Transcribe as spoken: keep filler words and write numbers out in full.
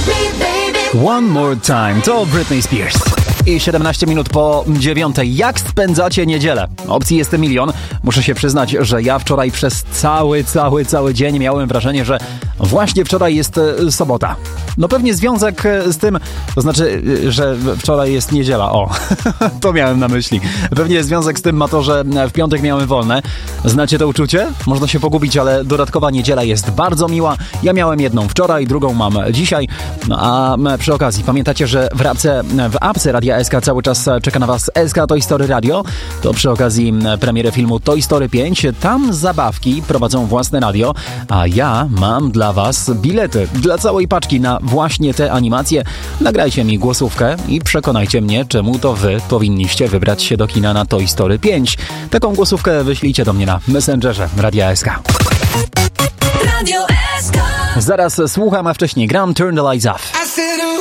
One More Time to Britney Spears. I siedemnaście minut po dziewiątej. Jak spędzacie niedzielę? Opcji jest milion. Muszę się przyznać, że ja wczoraj przez cały, cały, cały dzień miałem wrażenie, że właśnie wczoraj jest sobota. No pewnie związek z tym, to znaczy, że wczoraj jest niedziela. O, to miałem na myśli. Pewnie związek z tym ma to, że w piątek miałem wolne. Znacie to uczucie? Można się pogubić, ale dodatkowa niedziela jest bardzo miła. Ja miałem jedną wczoraj, drugą mam dzisiaj. No a przy okazji, pamiętacie, że w apce, w apce Radia S K cały czas czeka na Was S K Toy Story Radio. To przy okazji premiery filmu Toy Story pięć. Tam zabawki prowadzą własne radio, a ja mam dla Was bilety dla całej paczki na właśnie te animacje. Nagrajcie mi głosówkę i przekonajcie mnie, czemu to Wy powinniście wybrać się do kina na Toy Story pięć. Taką głosówkę wyślijcie do mnie na Messengerze Radia S K. Radio S K. Zaraz słucham, a wcześniej gram Turn the Lights Off.